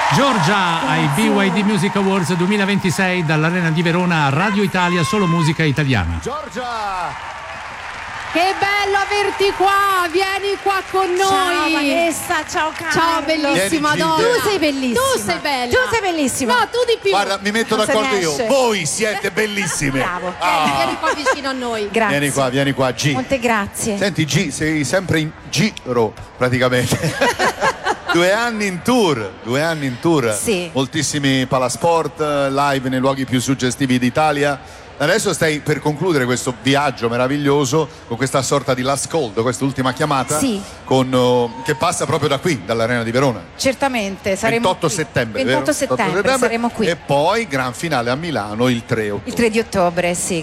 Giorgia ai BYD Music Awards 2026 dall'Arena di Verona a Radio Italia, solo musica italiana. Giorgia! Che bello averti qua, vieni qua con noi. Ciao Vanessa, ciao Carlo. Ciao bellissima Vieni, donna. Gilda. Tu sei bellissima. Tu sei bella. Tu sei bellissima. No, tu di più. Guarda, mi metto Non se d'accordo ne io. esce. Voi siete bellissime. Bravo. Vieni qua vicino a noi. Grazie. Vieni qua, G. Molte grazie. Senti G, sei sempre in giro praticamente. 2 anni in tour. Sì. Moltissimi palasport, live nei luoghi più suggestivi d'Italia. Adesso stai per concludere questo viaggio meraviglioso con questa sorta di last call, quest'ultima chiamata, Sì. che passa proprio da qui, dall'Arena di Verona. Certamente, saremo 28 qui. settembre, 28 vero? settembre saremo qui. E poi gran finale a Milano il 3 ottobre. Il 3 di ottobre, sì.